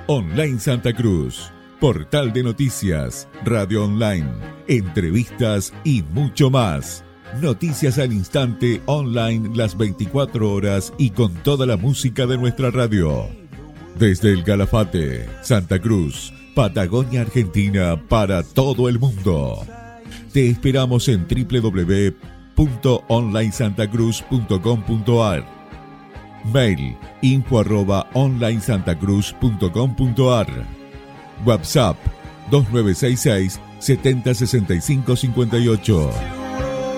Online Santa Cruz, portal de noticias, radio online, entrevistas y mucho más. Noticias al instante online las 24 horas y con toda la música de nuestra radio. Desde el Calafate, Santa Cruz, Patagonia, Argentina, para todo el mundo. Te esperamos en www.onlinesantacruz.com.ar. Mail info@onlinesantacruz.com.ar. WhatsApp 2966 7065 58.